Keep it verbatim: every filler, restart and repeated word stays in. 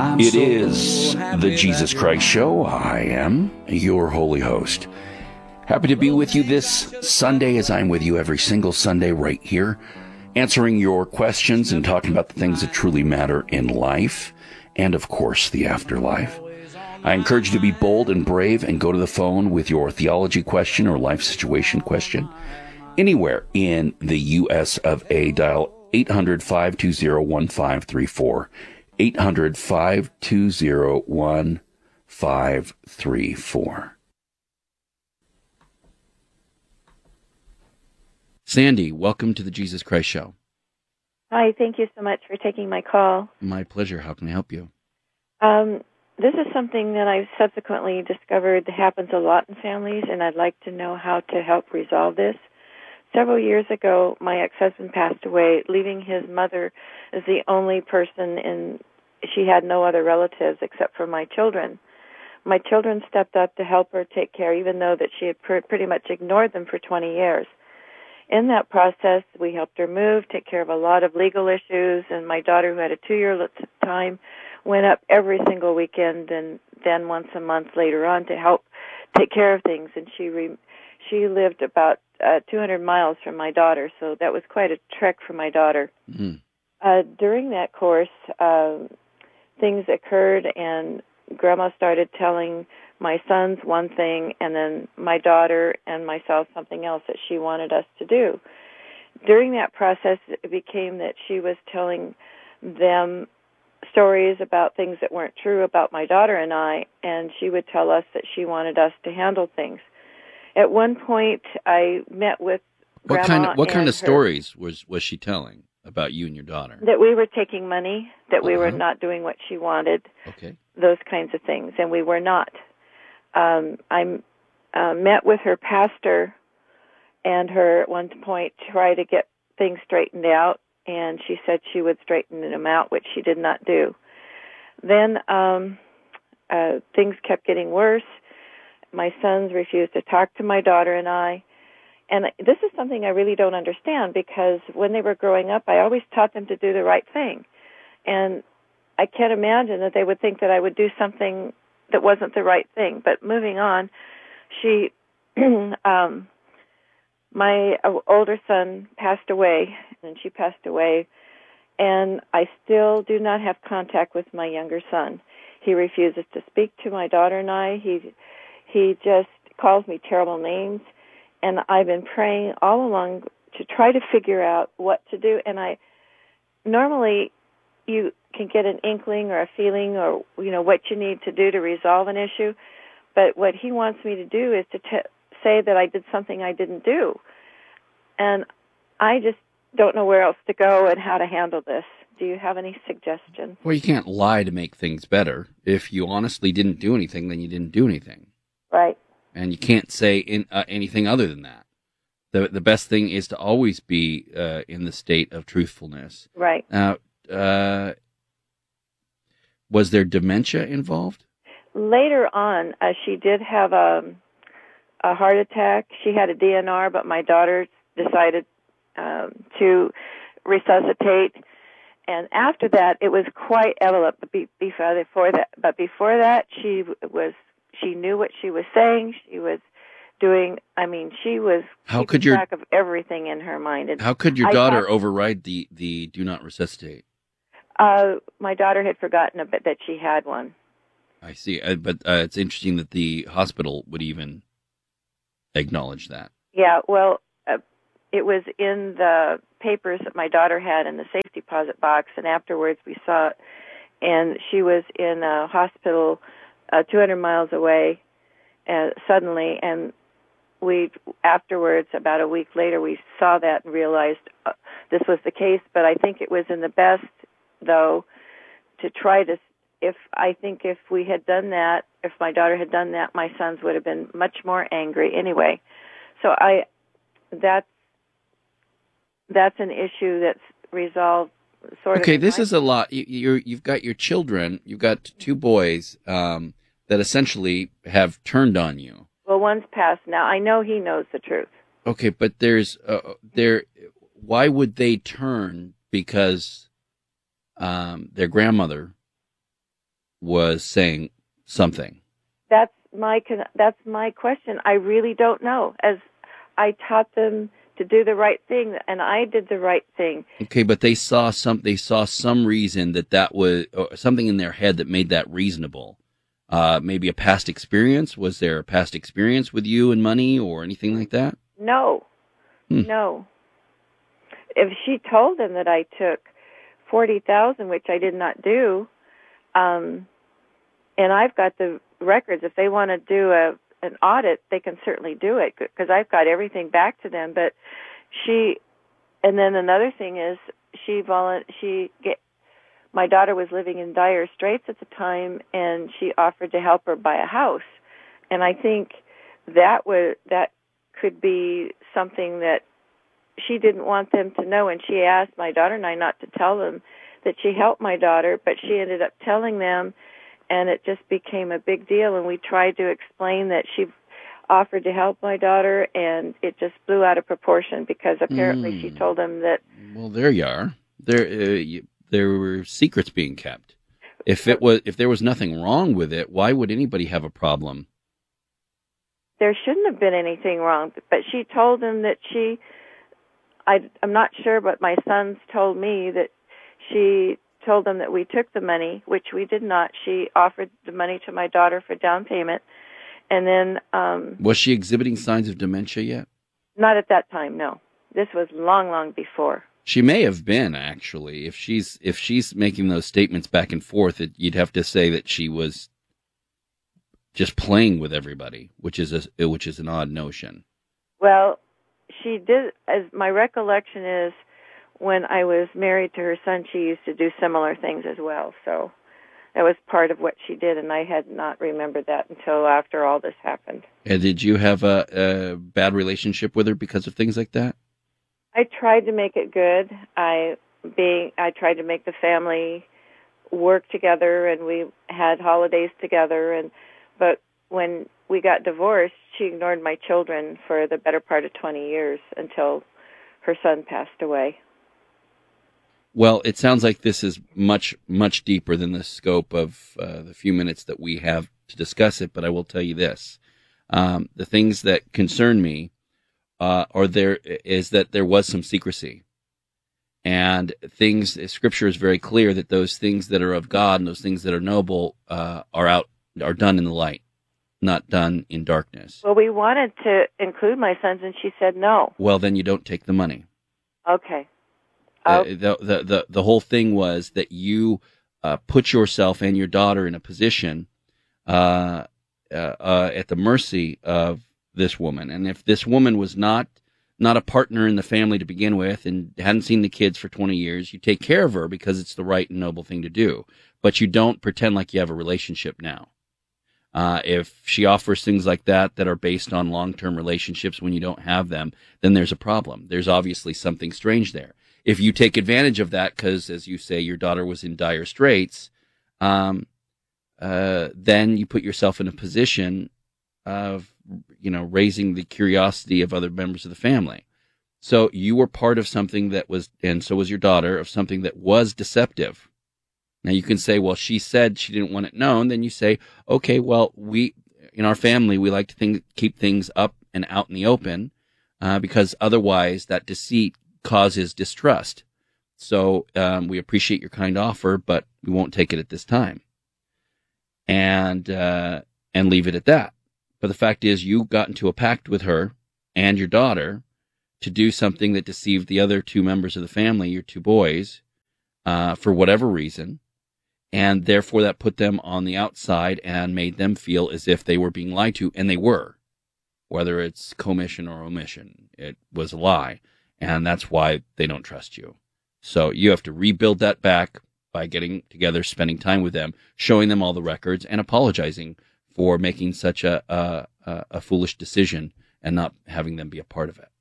It is the Jesus Christ Show. I am your holy host. Happy to be with you this Sunday, as I'm with you every single Sunday right here, answering your questions and talking about the things that truly matter in life and, of course, the afterlife. I encourage you to be bold and brave and go to the phone with your theology question or life situation question. Anywhere in the U S of A, dial eight hundred, five two zero, one five three four. eight hundred, five two zero, one five three four. Sandy, welcome to the Jesus Christ Show. Hi, thank you so much for taking my call. My pleasure. How can I help you? Um, this is something that I've subsequently discovered happens a lot in families, and I'd like to know how to help resolve this. Several years ago, my ex-husband passed away, leaving his mother as the only person in. She had no other relatives except for my children. My children stepped up to help her take care, even though that she had pr- pretty much ignored them for twenty years. In that process, we helped her move, take care of a lot of legal issues, and my daughter, who had a two-year at the time, went up every single weekend and then once a month later on to help take care of things. And she re- she lived about uh, two hundred miles from my daughter, so that was quite a trek for my daughter. Mm. Uh, during that course, uh, things occurred, and Grandma started telling my sons one thing, and then my daughter and myself something else that she wanted us to do. During that process, it became that she was telling them stories about things that weren't true about my daughter and I, and she would tell us that she wanted us to handle things. At one point, I met with what Grandma. Kind of, what kind of her, stories was, was she telling about you and your daughter? That we were taking money, that we uh-huh. were not doing what she wanted, okay. those kinds of things, and we were not. Um, I uh, met with her pastor and her at one point try to get things straightened out, and she said she would straighten them out, which she did not do. Then um, uh, things kept getting worse. My sons refused to talk to my daughter and I. And this is something I really don't understand, because when they were growing up, I always taught them to do the right thing. And I can't imagine that they would think that I would do something that wasn't the right thing. But moving on, she, um, my older son passed away, and she passed away, and I still do not have contact with my younger son. He refuses to speak to my daughter and I. He, he just calls me terrible names. And I've been praying all along to try to figure out what to do. And I normally you can get an inkling or a feeling or, you know, what you need to do to resolve an issue. But what he wants me to do is to t- say that I did something I didn't do. And I just don't know where else to go and how to handle this. Do you have any suggestions? Well, you can't lie to make things better. If you honestly didn't do anything, then you didn't do anything. Right. And you can't say in, uh, anything other than that. The the best thing is to always be uh, in the state of truthfulness. Right. Now, uh, was there dementia involved? Later on, uh, she did have a, a heart attack. She had a D N R, but my daughter decided um, to resuscitate. And after that, it was quite evident. Before that, but before that, she was. She knew what she was saying. She was doing, I mean, she was how keeping could your, track of everything in her mind. And how could your I daughter thought, override the, the do not resuscitate? Uh, my daughter had forgotten a bit that she had one. I see. Uh, but uh, it's interesting that the hospital would even acknowledge that. Yeah, well, uh, it was in the papers that my daughter had in the safe deposit box, and afterwards we saw it, and she was in a hospital Uh, two hundred miles away, uh, suddenly, and we, afterwards, about a week later, we saw that and realized uh, this was the case, but I think it was in the best, though, to try to, if, I think if we had done that, if my daughter had done that, my sons would have been much more angry anyway. So I, that's, that's an issue that's resolved sort okay, of this life. is a lot. You, you're, you've got your children. You've got two boys um, that essentially have turned on you. Well, one's passed now. I know he knows the truth. Okay, but there's uh, there. Why would they turn? Because um, their grandmother was saying something. That's my that's my question. I really don't know. As I taught them to do the right thing, and I did the right thing. Okay, but they saw some. They saw some reason that that was or something in their head that made that reasonable. Uh, maybe a past experience. Was there a past experience with you and money or anything like that? No, hmm. no. If she told them that I took forty thousand, which I did not do, um, and I've got the records. If they want to do a an audit, they can certainly do it because I've got everything back to them. But she, and then another thing is she volu- she get, my daughter was living in dire straits at the time, and she offered to help her buy a house. And I think that was that could be something that she didn't want them to know, and she asked my daughter and I not to tell them that she helped my daughter, but she ended up telling them, and it just became a big deal, and we tried to explain that she offered to help my daughter, and it just blew out of proportion because apparently mm. she told them that... Well, there you are. There, uh, you, there were secrets being kept. If it was, if there was nothing wrong with it, why would anybody have a problem? There shouldn't have been anything wrong, but she told them that she... I, I'm not sure, but my sons told me that she told them that we took the money, which we did not. She offered the money to my daughter for down payment, and then... Um, was she exhibiting signs of dementia yet? Not at that time, no. This was long, long before. She may have been, actually. If she's if she's making those statements back and forth, it, you'd have to say that she was just playing with everybody, which is a, which is an odd notion. Well, she did, as my recollection is, when I was married to her son, she used to do similar things as well. So that was part of what she did, and I had not remembered that until after all this happened. And did you have a, a bad relationship with her because of things like that? I tried to make it good. I being I tried to make the family work together, and we had holidays together. And but when we got divorced, she ignored my children for the better part of twenty years until her son passed away. Well, it sounds like this is much, much deeper than the scope of uh, the few minutes that we have to discuss it, but I will tell you this. Um, the things that concern me uh, are there is that there was some secrecy. And things, Scripture is very clear that those things that are of God and those things that are noble uh, are out, are done in the light, not done in darkness. Well, we wanted to include my sons, and she said no. Well, then you don't take the money. Okay. Uh, the, the the the whole thing was that you uh, put yourself and your daughter in a position uh, uh, uh, at the mercy of this woman, and if this woman was not not a partner in the family to begin with and hadn't seen the kids for twenty years, you take care of her because it's the right and noble thing to do, but you don't pretend like you have a relationship now. Uh, if she offers things like that that are based on long-term relationships when you don't have them, then there's a problem. There's obviously something strange there. If you take advantage of that because, as you say, your daughter was in dire straits, um, uh, then you put yourself in a position of, you know, raising the curiosity of other members of the family. So you were part of something that was, and so was your daughter, of something that was deceptive. Now you can say, well, she said she didn't want it known. Then you say, okay, well, we, in our family, we like to think, keep things up and out in the open uh, because otherwise that deceit causes distrust. So um, we appreciate your kind offer, but we won't take it at this time, and uh, and leave it at that. But the fact is, you got into a pact with her and your daughter to do something that deceived the other two members of the family, your two boys, uh, for whatever reason, and therefore that put them on the outside and made them feel as if they were being lied to, and they were. Whether it's commission or omission, it was a lie. And that's why they don't trust you. So you have to rebuild that back by getting together, spending time with them, showing them all the records, and apologizing for making such a a, a foolish decision and not having them be a part of it.